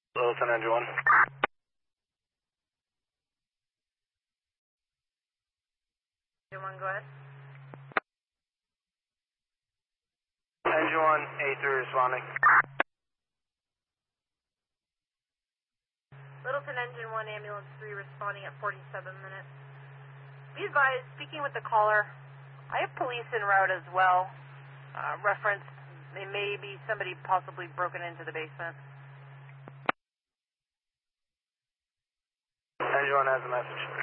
Littleton, Engine 1. Engine 1, go ahead. Engine 1, A3 responding. Littleton, Engine 1, Ambulance 3 responding at 47 minutes. Be advised, speaking with the caller, I have police en route as well. Reference, there may be somebody possibly broken into the basement. Engine 1 has a message.